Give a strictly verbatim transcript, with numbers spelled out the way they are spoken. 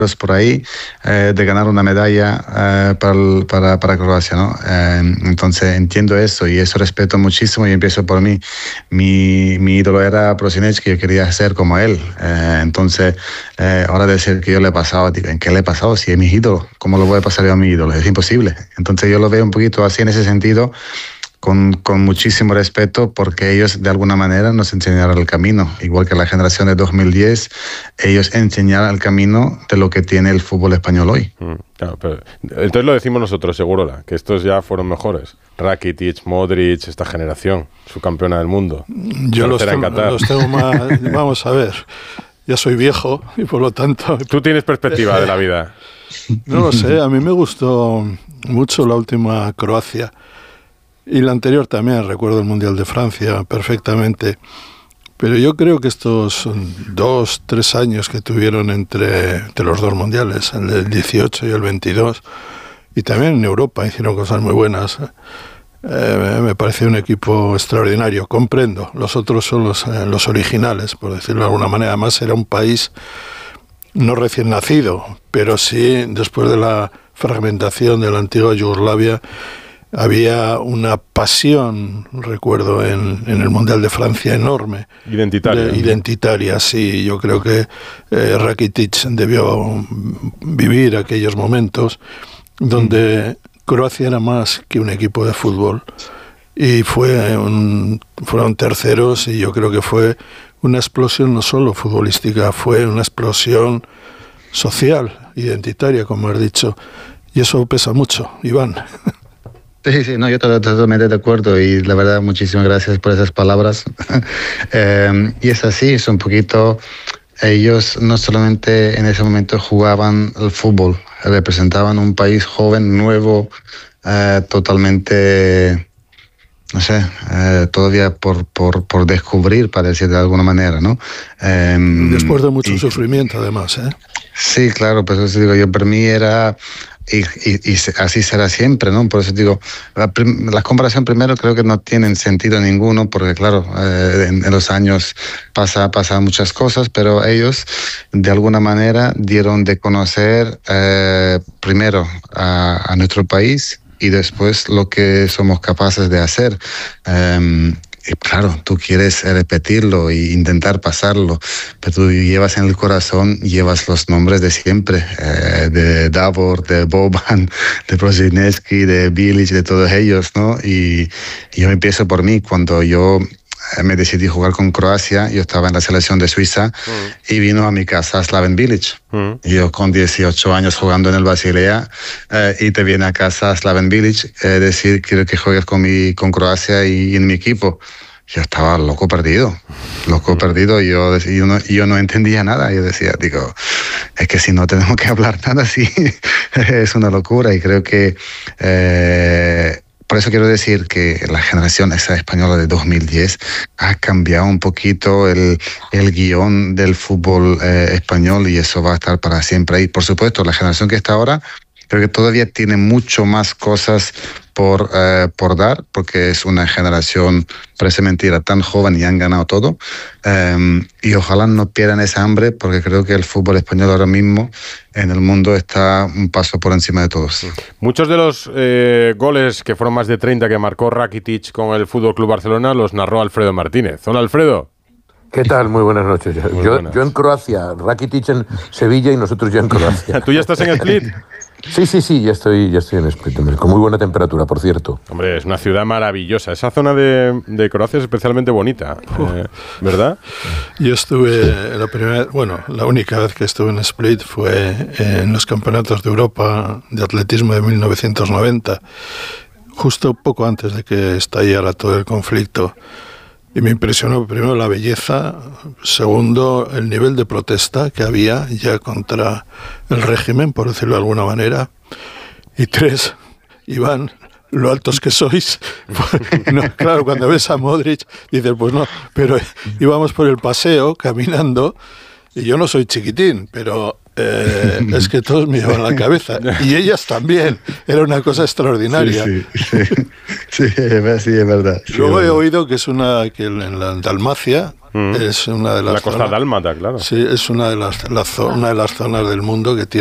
por ahí eh, de ganar una medalla eh, para, el, para, para Croacia, ¿no? Eh, entonces entiendo eso y eso respeto muchísimo y empiezo por mí. Mi, mi ídolo era Prosinecki, yo quería ser como él. Eh, entonces, eh, ahora decir que yo le he pasado, digo, ¿en qué le he pasado? Si es mi ídolo, ¿cómo lo voy a pasar yo a mi ídolo? Es imposible. Entonces yo lo veo un poquito así en ese sentido. Con, con muchísimo respeto porque ellos de alguna manera nos enseñaron el camino, igual que la generación de dos mil diez, ellos enseñaron el camino de lo que tiene el fútbol español hoy. Mm, claro, pero, entonces lo decimos nosotros, Segurola, que estos ya fueron mejores. Rakitic, Modric, esta generación, su campeona del mundo. Yo los, ten, los tengo más, vamos a ver, ya soy viejo y por lo tanto... Tú tienes perspectiva de la vida. No lo sé, a mí me gustó mucho la última Croacia. Y la anterior también, recuerdo el Mundial de Francia perfectamente. Pero yo creo que estos dos, tres años que tuvieron entre, entre los dos mundiales, el del dieciocho y el veintidós, y también en Europa hicieron cosas muy buenas. Eh, me parece un equipo extraordinario, comprendo. Los otros son los, eh, los originales, por decirlo de alguna manera. Además era un país no recién nacido, pero sí después de la fragmentación de la antigua Yugoslavia. Había una pasión, recuerdo, en, en el Mundial de Francia enorme. Identitaria. De, identitaria, sí. Yo creo que eh, Rakitic debió vivir aquellos momentos donde mm. Croacia era más que un equipo de fútbol. Y fue un, fueron terceros y yo creo que fue una explosión no solo futbolística, fue una explosión social, identitaria, como has dicho. Y eso pesa mucho, Iván. Sí, sí, no, yo estoy totalmente de acuerdo y la verdad muchísimas gracias por esas palabras. eh, y es así, es un poquito, ellos no solamente en ese momento jugaban el fútbol, representaban un país joven, nuevo, eh, totalmente, no sé, eh, todavía por, por, por descubrir, para decir de alguna manera, ¿no? Eh, Después de mucho y, sufrimiento, además, ¿eh? Sí, claro, pues eso digo yo, para mí era... Y, y, y así será siempre, ¿no? Por eso digo, la, la comparación primero creo que no tiene sentido ninguno, porque claro, eh, en, en los años pasa, pasan muchas cosas, pero ellos de alguna manera dieron de conocer eh, primero a, a nuestro país y después lo que somos capaces de hacer. Eh, Y claro, tú quieres repetirlo e intentar pasarlo, pero tú llevas en el corazón, llevas los nombres de siempre, eh, de Davor, de Boban, de Prosinecki, de Bilic, de todos ellos, ¿no? Y, y yo empiezo por mí, cuando yo me decidí jugar con Croacia, yo estaba en la selección de Suiza mm. y vino a mi casa Slaven Bilic. Mm. Y yo con dieciocho años jugando en el Basilea eh, y te viene a casa Slaven Bilic, eh, decir quiero que juegues con, mi, con Croacia y, y en mi equipo. Yo estaba loco perdido, loco mm. perdido y yo, y yo, no, y yo no entendía nada. Yo decía, digo, es que si no tenemos que hablar nada así, es una locura y creo que... Eh, Por eso quiero decir que la generación esa española de dos mil diez ha cambiado un poquito el, el guión del fútbol eh, español y eso va a estar para siempre ahí. Por supuesto, la generación que está ahora creo que todavía tiene mucho más cosas por, eh, por dar, porque es una generación, parece mentira, tan joven y han ganado todo. Um, y ojalá no pierdan esa hambre, porque creo que el fútbol español ahora mismo en el mundo está un paso por encima de todos. Muchos de los eh, goles, que fueron más de treinta, que marcó Rakitic con el F C Barcelona, los narró Alfredo Martínez. Hola, Alfredo. ¿Qué tal? Muy buenas noches. Muy yo, buenas. yo en Croacia, Rakitic en Sevilla y nosotros ya en Croacia. ¿Tú ya estás en Split? Sí, sí, sí, ya estoy, ya estoy en Split, hombre, con muy buena temperatura, por cierto. Hombre, es una ciudad maravillosa. Esa zona de, de Croacia es especialmente bonita, eh, ¿verdad? Yo estuve, la primera, bueno, la única vez que estuve en Split fue en los campeonatos de Europa de atletismo de mil novecientos noventa, justo poco antes de que estallara todo el conflicto. Y me impresionó primero la belleza, segundo el nivel de protesta que había ya contra el régimen, por decirlo de alguna manera, y tres, Iván, lo altos que sois. No, claro, cuando ves a Modric dices, pues no, pero íbamos por el paseo caminando y yo no soy chiquitín, pero eh, es que todos me llevan la cabeza y ellas también, era una cosa extraordinaria. Sí, sí, sí, sí, sí, es verdad. Sí, Luego es he verdad. oído que es una que en la Dalmacia Mm. Es una de las la costa zonas, dálmata, claro. Sí, es una de las, la, una de las zonas del mundo que tiene